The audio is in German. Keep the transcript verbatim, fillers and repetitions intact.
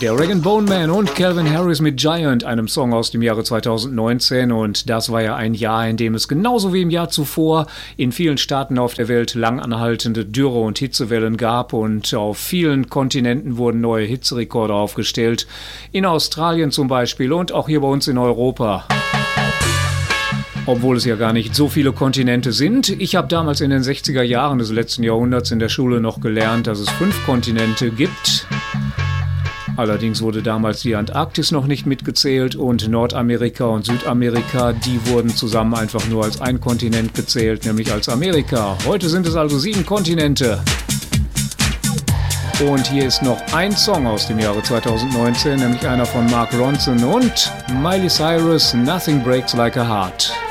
der Rag and Bone Man und Calvin Harris mit Giant, einem Song aus dem Jahre zweitausendneunzehn. Und das war ja ein Jahr, in dem es genauso wie im Jahr zuvor in vielen Staaten auf der Welt lang anhaltende Dürre- und Hitzewellen gab. Und auf vielen Kontinenten wurden neue Hitzerekorde aufgestellt. In Australien zum Beispiel und auch hier bei uns in Europa. Obwohl es ja gar nicht so viele Kontinente sind. Ich habe damals in den sechziger Jahren des letzten Jahrhunderts in der Schule noch gelernt, dass es fünf Kontinente gibt. Allerdings wurde damals die Antarktis noch nicht mitgezählt und Nordamerika und Südamerika, die wurden zusammen einfach nur als ein Kontinent gezählt, nämlich als Amerika. Heute sind es also sieben Kontinente. Und hier ist noch ein Song aus dem Jahre zweitausendneunzehn, nämlich einer von Mark Ronson und Miley Cyrus, Nothing Breaks Like a Heart.